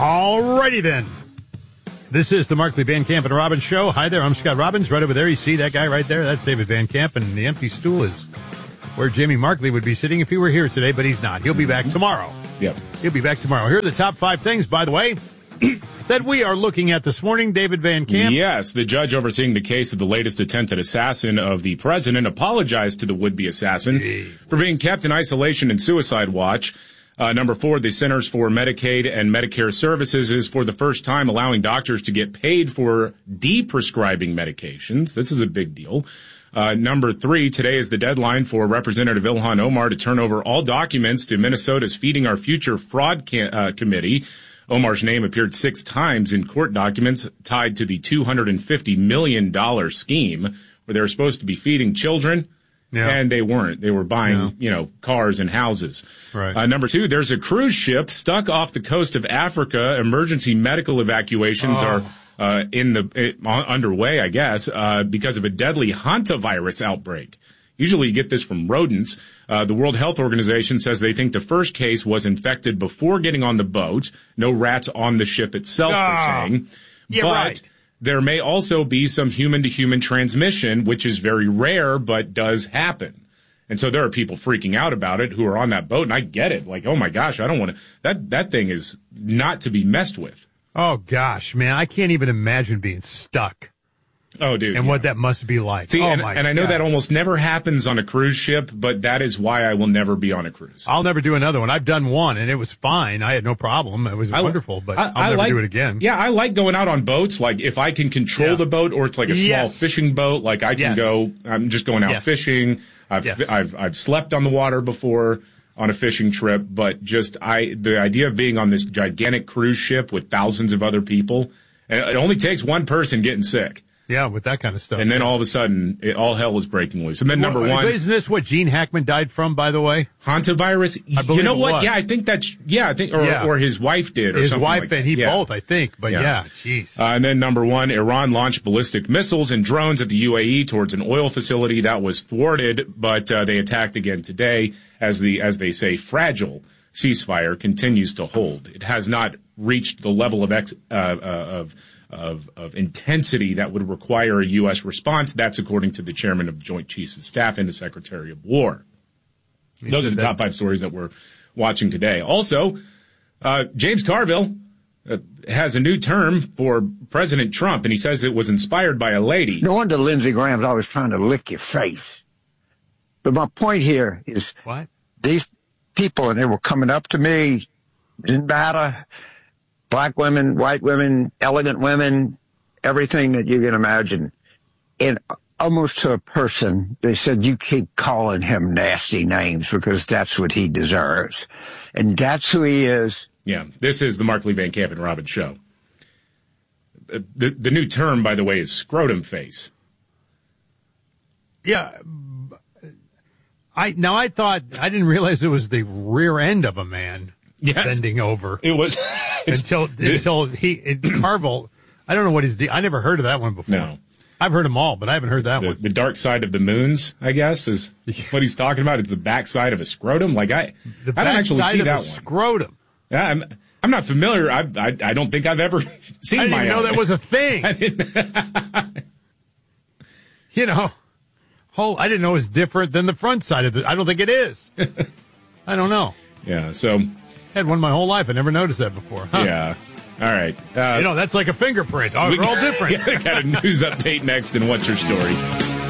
All righty then. This is the Markley, Van Camp, and Robbins Show. Hi there, I'm Scott Robbins. Right over there, you see that guy right there? That's David Van Camp, and the empty stool is where Jamie Markley would be sitting if he were here today, but he's not. He'll be back tomorrow. Yep. He'll be back tomorrow. Here are the top 5 things, by the way, that we are looking at this morning. David Van Camp. Yes, the judge overseeing the case of the latest attempted assassin of the president apologized to the would-be assassin for being kept in isolation and suicide watch. Number 4, the Centers for Medicaid and Medicare Services is for the first time allowing doctors to get paid for de-prescribing medications. This is a big deal. Number 3, today is the deadline for Representative Ilhan Omar to turn over all documents to Minnesota's Feeding Our Future Fraud Committee. Omar's name appeared 6 times in court documents tied to the $250 million scheme where they were supposed to be feeding children. Yeah. And they weren't. They were buying, cars and houses. Right. Number 2, there's a cruise ship stuck off the coast of Africa. Emergency medical evacuations are underway, I guess, because of a deadly hantavirus outbreak. Usually you get this from rodents. The World Health Organization says they think the first case was infected before getting on the boat. No rats on the ship itself, they're saying. Yeah, but right. There may also be some human-to-human transmission, which is very rare, but does happen. And so there are people freaking out about it who are on that boat, and I get it. Like, oh, my gosh, I don't want to – that thing is not to be messed with. Oh, gosh, man, I can't even imagine being stuck. Oh, dude. And what that must be like. See, and I know God. that almost never happens on a cruise ship, but that is why I will never be on a cruise. I'll never do another one. I've done one, and it was fine. I had no problem. It was wonderful, but I'll never do it again. Yeah, I like going out on boats. Like, if I can control the boat, or it's like a small fishing boat, like I can go, I'm just going out fishing. I've slept on the water before on a fishing trip, but the idea of being on this gigantic cruise ship with thousands of other people, and it only takes one person getting sick. Yeah, with that kind of stuff. And then all of a sudden, all hell is breaking loose. And then number 1. Isn't this what Gene Hackman died from, by the way? Hantavirus? I believe you know what? Was. Yeah, I think that's, or his wife did, or his something wife like that. And he both, I think. But jeez. And then number 1, Iran launched ballistic missiles and drones at the UAE towards an oil facility that was thwarted, but they attacked again today as they say, fragile ceasefire continues to hold. It has not reached the level of intensity that would require a U.S. response. That's according to the chairman of the Joint Chiefs of Staff and the Secretary of War. Those are the top 5 stories that we're watching today. Also, James Carville has a new term for President Trump, and he says it was inspired by a lady. No wonder Lindsey Graham's always trying to lick your face. But my point here is these people, and they were coming up to me, didn't matter. Black women, white women, elegant women, everything that you can imagine. And almost to a person, they said, you keep calling him nasty names because that's what he deserves. And that's who he is. Yeah, this is the Markley, Van Camp, and Robbins Show. The new term, by the way, is scrotum face. Yeah. I didn't realize it was the rear end of a man. Yes. Bending over. It was until Carville. I don't know what I never heard of that one before. No. I've heard them all, but I haven't heard that one. The dark side of the moons, I guess, is what he's talking about. It's the backside of a scrotum. Like I don't actually see that one. Scrotum. Yeah, I'm not familiar. I don't think I've ever seen. I didn't even know that was a thing. I didn't know it was different than the front side of it. I don't think it is. I don't know. Yeah. So. Had one my whole life. I never noticed that before. Huh? Yeah. All right. That's like a fingerprint. We're all different. Got a news update next, and what's your story?